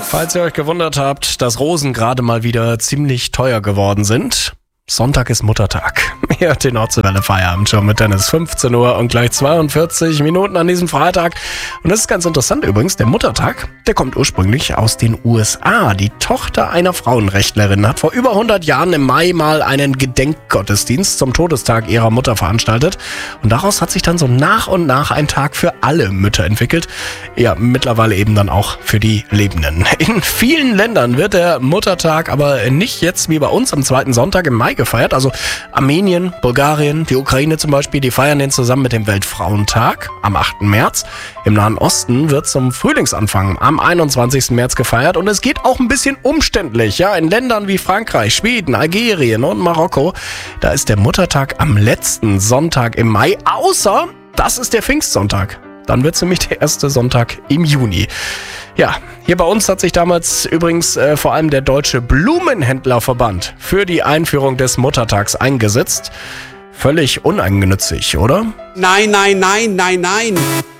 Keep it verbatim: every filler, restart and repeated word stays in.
Falls ihr euch gewundert habt, dass Rosen gerade mal wieder ziemlich teuer geworden sind. Sonntag ist Muttertag. Hier hat die Nordseewelle Feierabend schon mit Dennis. fünfzehn Uhr und gleich zweiundvierzig Minuten an diesem Freitag. Und das ist ganz interessant übrigens, der Muttertag, der kommt ursprünglich aus den U S A. Die Tochter einer Frauenrechtlerin hat vor über hundert Jahren im Mai mal einen Gedenkgottesdienst zum Todestag ihrer Mutter veranstaltet. Und daraus hat sich dann so nach und nach ein Tag für alle Mütter entwickelt. Ja, mittlerweile eben dann auch für die Lebenden. In vielen Ländern wird der Muttertag aber nicht jetzt wie bei uns am zweiten Sonntag im Mai gefeiert. Also Armenien, Bulgarien, die Ukraine zum Beispiel, die feiern den zusammen mit dem Weltfrauentag am achten März. Im Nahen Osten wird zum Frühlingsanfang am einundzwanzigsten März gefeiert und es geht auch ein bisschen umständlich. Ja, in Ländern wie Frankreich, Schweden, Algerien und Marokko, da ist der Muttertag am letzten Sonntag im Mai, außer das ist der Pfingstsonntag. Dann wird es nämlich der erste Sonntag im Juni. Ja, hier bei uns hat sich damals übrigens äh, vor allem der Deutsche Blumenhändlerverband für die Einführung des Muttertags eingesetzt. Völlig uneigennützig, oder? Nein, nein, nein, nein, nein.